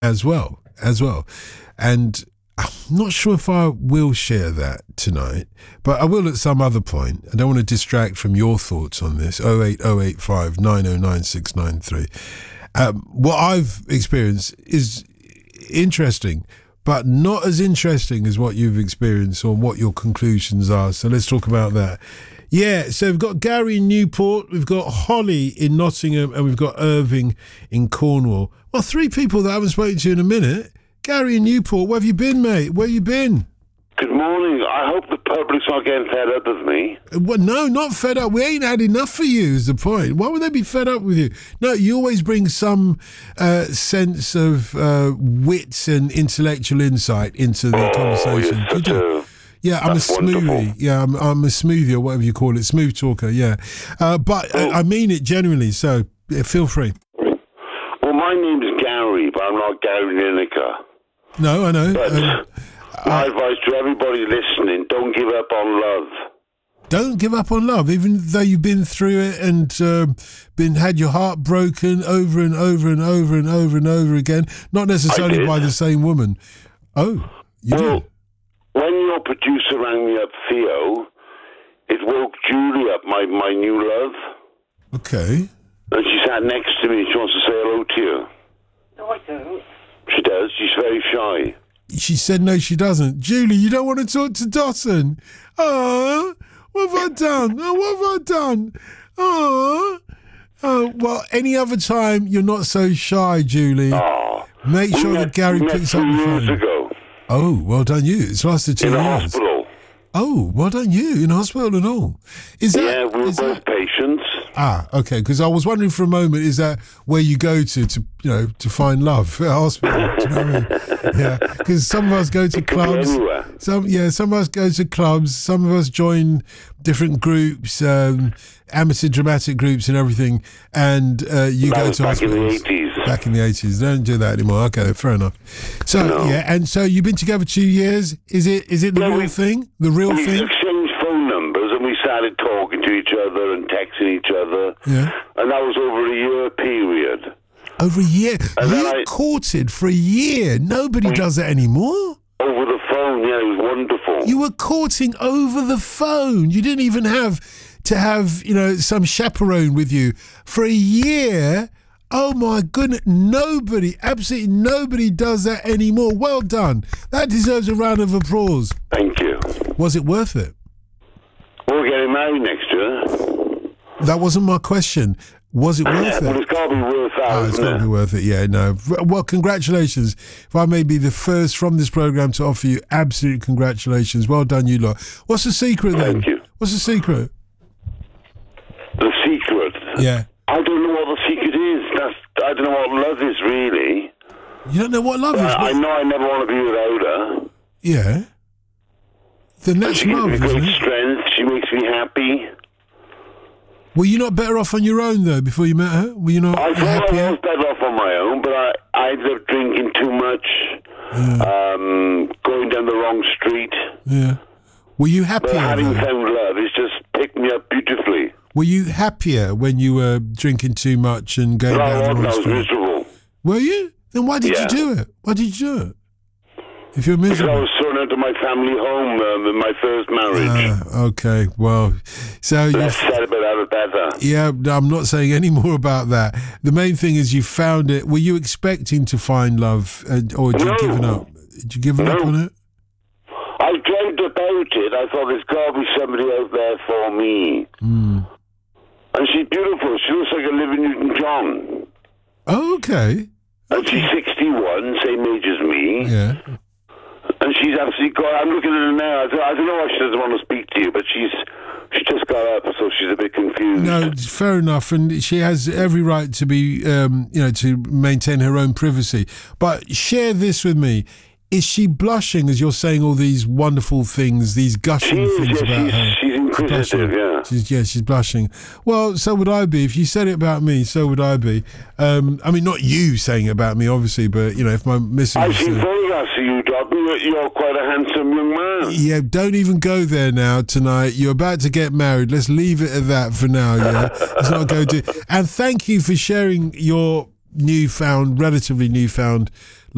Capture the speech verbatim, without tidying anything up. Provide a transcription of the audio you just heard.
as well, as well. And I'm not sure if I will share that tonight, but I will at some other point. I don't want to distract from your thoughts on this. oh eight oh eight five nine oh nine six nine three. Um, what I've experienced is interesting, but not as interesting as what you've experienced or what your conclusions are. So let's talk about that. Yeah, so we've got Gary in Newport, we've got Holly in Nottingham, and we've got Irving in Cornwall. Well, three people that I haven't spoken to in a minute. Gary in Newport, where have you been, mate? Where you been? Good morning. I hope the public's not getting fed up with me. Well, no, not fed up. We ain't had enough for you is the point. Why would they be fed up with you? No, you always bring some uh, sense of uh, wit and intellectual insight into the oh, conversation. You're such a, yeah, I'm a smoothie. Wonderful. Yeah, I'm, I'm a smoothie or whatever you call it. Smooth talker, yeah. Uh, but oh. uh, I mean it genuinely, so yeah, feel free. Well, my name's Gary, but I'm not Gary Lineker. No, I know. But um, my uh, advice to everybody listening, don't give up on love. Don't give up on love, even though you've been through it and uh, been had your heart broken over and over and over and over and over again. Not necessarily by the same woman. Oh, you well, did? When your producer rang me up, Theo, it woke Julie up, my, my new love. Okay. And she sat next to me and she wants to say hello to you. No, I don't. She does. She's very shy. She said no, she doesn't. Julie, you don't want to talk to Dotton? Oh, what have I done? Oh, what have I done? Oh, oh, well, any other time you're not so shy, Julie. Oh, Make sure that Gary picks up the phone. Years ago. Oh, well done you. It's lasted two in years. In hospital. Oh, well done you. In hospital and all. Is that, yeah, we were both that... patients. Ah, okay. Because I was wondering for a moment, is that where you go to, to you know, to find love at hospital? Do you know what I mean? Yeah. Because some of us go to it clubs. Could be anywhere. Some, yeah, some of us go to clubs. Some of us join different groups, um, amateur dramatic groups and everything. And uh, you that go was to back hospital. in the eighties. Back in the eighties. They don't do that anymore. Okay, fair enough. So, no. yeah, and so you've been together two years. Is it is it the yeah, real we, thing? The real we thing? exchanged phone numbers and we started talking to each other and texting each other. Yeah. And that was over a year period. Over a year? And you I, courted for a year. Nobody we, does that anymore. Over the phone, yeah, it was wonderful. You were courting over the phone. You didn't even have to have, you know, some chaperone with you for a year. Oh my goodness, nobody, absolutely nobody does that anymore. Well done. That deserves a round of applause. Thank you. Was it worth it? We're getting married next year. That wasn't my question. Was it worth yeah, it? But it's got to be worth it. Oh, it's got to be worth it, yeah, no. Well, congratulations. If I may be the first from this programme to offer you absolute congratulations. Well done, you lot. What's the secret then? Thank you. What's the secret? The secret? Yeah. I don't know what the secret is. That's, I don't know what love is, really. You don't know what love uh, is? I know I never want to be without her. Yeah. Then that's she love, gives me isn't great it? strength. She makes me happy. Were you not better off on your own, though, before you met her? Were you not I thought happier? I was better off on my own, but I, I ended up drinking too much, yeah. um, going down the wrong street. Yeah. Were you happier, But having though? found love, it's just picked me up beautifully. Were you happier when you were drinking too much and going No, down the I wrong was street? miserable. Were you? Then why did Yeah. you do it? Why did you do it? If you're Because miserable. I was thrown out of my family home um, in my first marriage. Uh, okay, well, so you. Less said about that, the better. Yeah, I'm not saying any more about that. The main thing is you found it. Were you expecting to find love, uh, or had No. you given up? Did you given No. up on it? I dreamed about it. I thought there's got to be somebody out there for me. Mm. And she's beautiful. She looks like a living Newton-John. Oh, okay. And she's sixty-one, same age as me. Yeah. And she's absolutely got. I'm looking at her now. I don't, I don't know why she doesn't want to speak to you, but she's she just got up, so she's a bit confused. No, fair enough, and she has every right to be, um, you know, to maintain her own privacy. But share this with me. Is she blushing as you're saying all these wonderful things, these gushing She is, things yeah, about she's, her? she's inquisitive, blushing. yeah. She's, yeah, she's blushing. Well, so would I be. If you said it about me, so would I be. Um, I mean, not you saying it about me, obviously, but, you know, if my missus... I've seen uh, photographs of you, Dobby. You're quite a handsome young man. Yeah, don't even go there now tonight. You're about to get married. Let's leave it at that for now, yeah? Let's not go to... And thank you for sharing your newfound, relatively newfound